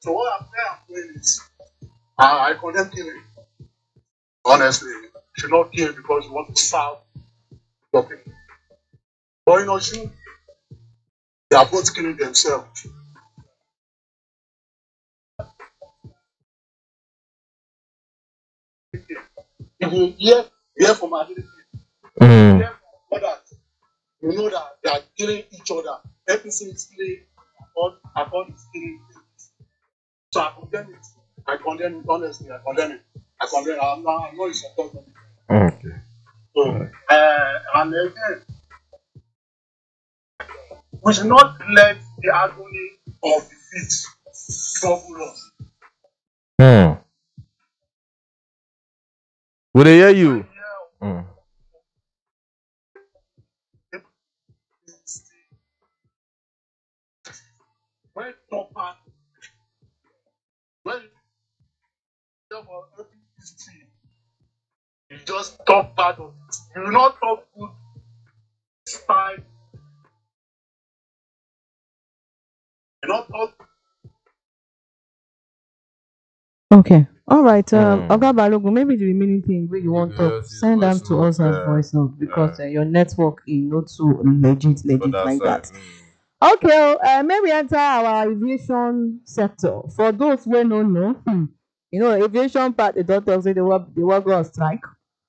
So what I'm doing is, I condemn killing. Honestly, you should not kill because you want to serve your people. But you know, they are both killing themselves. If you hear from ability, hear from others, you know that they are killing each other. Everything is killing, according is killing. So I condemn it. I condemn it, honestly, I condemn it. I'm not in support of it. Okay. So, and again, we should not let the agony of defeat trouble us. Will they hear you? When proper, when you talk about history, you just talk bad of it. You will not talk good style. You not talk. Okay. All right. Oga Balogun, maybe the remaining thing where you want to send them to us as voice note because your network is not so legit like that. Okay. Maybe enter our aviation sector. For those who don't know, aviation part they don't talk say they will go on strike,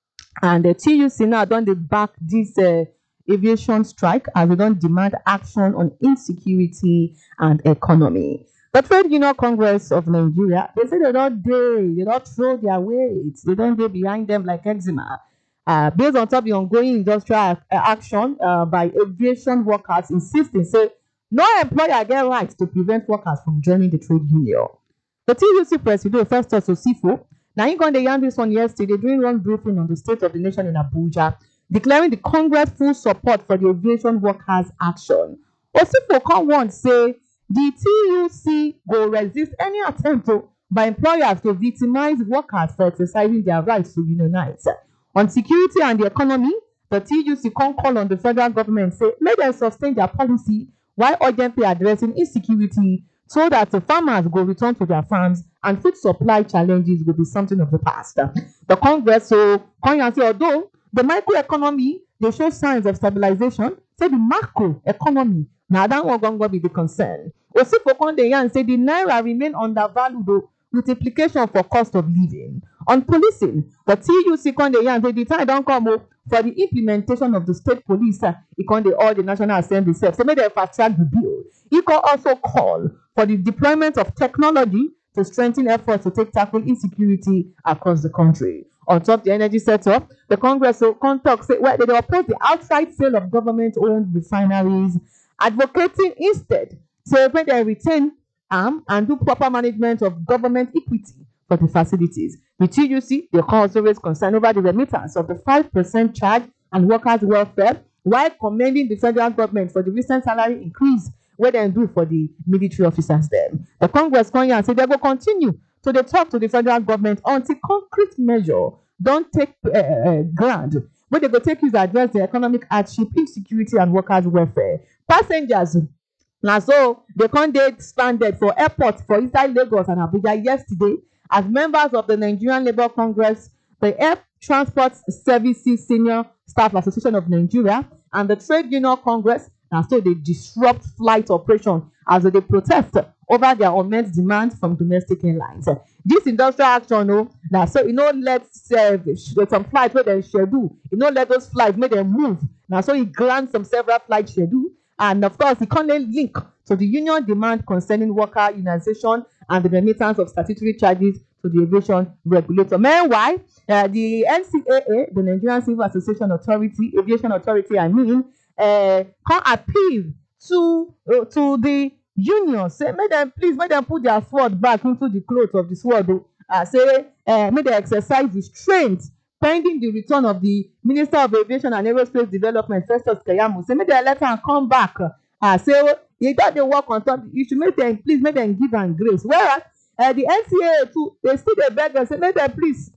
and the TUC now don dey back this aviation strike as they don demand action on insecurity and economy. The Trade Union Congress of Nigeria, they say they don throw their weight, they don dey behind them like eczema. Based on top the ongoing industrial action by aviation workers insisting say no employer get right to prevent workers from joining the trade union. The TUC president Festus Osifo na him come dey yarn dis one yesterday during one briefing on the state of the nation in Abuja, declaring the Congress full support for the aviation workers' action. Osifo come warn say the TUC go resist any attempt by employers to victimize workers for exercising their rights to unionize. On security and the economy, the TUC come call on the federal government say make dem sustain their policy while urgently addressing insecurity so that the farmers go return to their farms and food supply challenges will be something of the past. The Congress come and say although the microeconomy dey show signs of stabilization, say the macroeconomy na that one gongo be the concern. Osifo come dey yarn say the naira remain undervalued with implication for cost of living. On policing, the TUC come dey yarn say the time don come for the implementation of the state police. E come dey all the National Assembly sef say make dem fast track the bill. E come also call for the deployment of technology to strengthen efforts to tackle insecurity across the country. On top the energy sector, the Congress come talk say they dey oppose the outright sale of government-owned refineries, advocating instead say make dem retain and do proper management of government equity for the facilities. The TUC dey also raise concern over the remittance of the 5% charge and workers' welfare, while commending the federal government for the recent salary increase wey dem do for the military officers dem. The Congress come here and say they go continue to dey talk to the federal government until concrete measure don take ground wey dey go take use address the economic hardship, insecurity and workers' welfare. Passengers na so dey come dey stranded for airport for inside Lagos and Abuja yesterday as members of the Nigerian Labour Congress, the Air Transport Services Senior Staff Association of Nigeria and the Trade Union Congress na so dey disrupt flight operation as they protest over their unmet demand from domestic airlines. This industrial action na so e no let some flights wey dem schedule, e no let those flights make dem move. Na so e grant some several flight schedule, and of course e come link to the union demand concerning worker unionization and the remittance of statutory charges to the aviation regulator. Meanwhile, the NCAA, the Nigerian Civil Association Authority, Aviation Authority, come appeal to the union, say make dem put their sword back into the cloth of the sword. Say make dem exercise restraint pending the return of the Minister of Aviation and Aerospace Development, Festus Keyamo. Say make dem let am come back. Say e don dey work on top. You should make dem give am grace. Whereas the NCAA too, they still dey beg dem say make dem please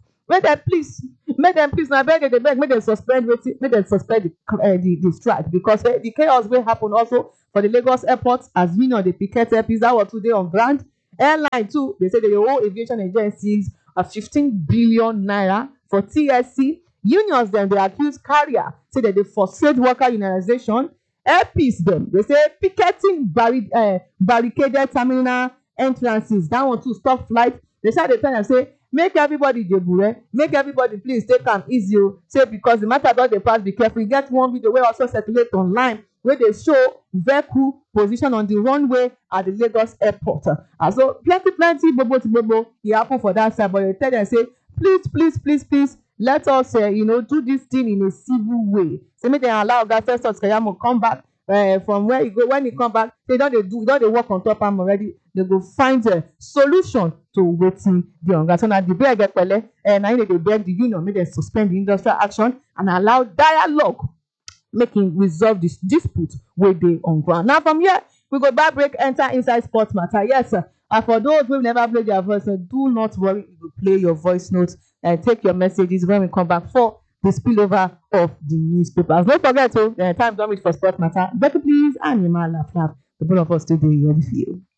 na beg dey beg make dem suspend the strike, because the chaos wey happen also for the Lagos airport as union dey picket airpiece that was today on ground. Airline too, they say they owe aviation agencies 15 billion naira for TSC. Unions dem dey accuse carrier say dem dey frustrate worker unionization. Airpeace dem, they say picketing barricaded terminal entrances. That one too stop flight. They say they tell dem say make everybody dey bure, make everybody please take am easy o. Say because the matter don dey pass, be careful. E get one video wey also circulate online wey dey show vehicle position on the runway at the Lagos airport. And so plenty gbogbo e happen for that side, but they tell dem say please let us do this thing in a civil way. Say make dem allow Oga Festus Keyamo come back from where he go. When he come back, they don dey work on top am already. They go find a solution to wetin dey on ground. So na the beg pele na im dey beg the union make dem suspend the industrial action and allow dialogue make im resolve this dispute wey dey on ground. Now from here we go back break enter inside sports matter. Yes sir. And for those wey never play their voice note, do not worry, you go play your voice notes and take your messages when we come back for the spillover of the newspapers. Don't forget time don reach for sports matter. Better please, and Yemala Flap. The both of us today here with you.